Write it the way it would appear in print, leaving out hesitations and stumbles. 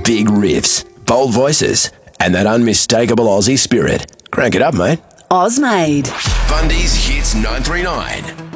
Big riffs, bold voices, and that unmistakable Aussie spirit. Crank it up, mate. Ozmade. Bundy's Hits 939.